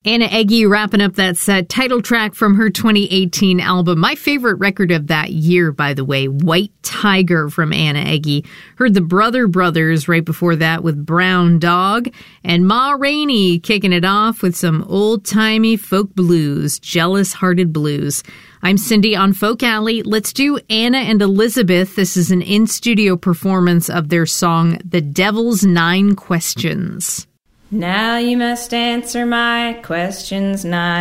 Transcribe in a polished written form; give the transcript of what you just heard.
Anna Eggy wrapping up that set, title track from her 2018 album. My favorite record of that year, by the way, White Tiger from Anna Eggy. Heard the Brother Brothers right before that with Brown Dog. And Ma Rainey kicking it off with some old-timey folk blues, Jealous Hearted Blues. I'm Cindy on Folk Alley. Let's do Anna and Elizabeth. This is an in-studio performance of their song, The Devil's 9 Questions. Now you must answer my questions 9.